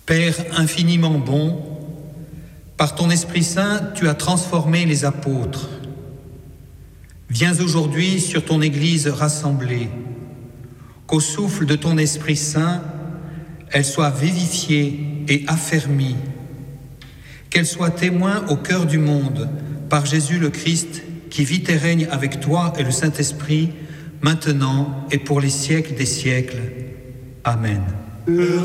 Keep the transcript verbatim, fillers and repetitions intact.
Père infiniment bon, par ton Esprit Saint, tu as transformé les apôtres. Viens aujourd'hui sur ton Église rassemblée, qu'au souffle de ton Esprit Saint, elle soit vivifiée et affermie, qu'elle soit témoin au cœur du monde par Jésus le Christ, qui vit et règne avec toi et le Saint-Esprit, maintenant et pour les siècles des siècles. Amen.